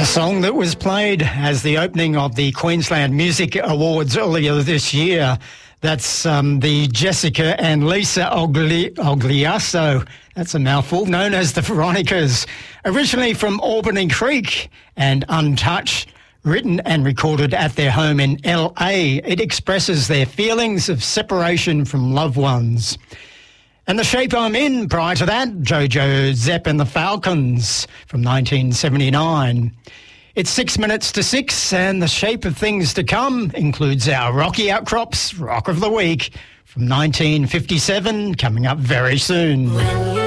song that was played as the opening of the Queensland Music Awards earlier this year. That's the Jessica and Lisa Ogliasso, that's a mouthful, known as the Veronicas. Originally from Albany Creek and untouched, written and recorded at their home in LA, it expresses their feelings of separation from loved ones. And The Shape I'm In, prior to that, Jojo Zepp and the Falcons from 1979. It's 6 minutes to 6, and The Shape of Things to Come includes our Rocky Outcrops Rock of the Week from 1957, coming up very soon.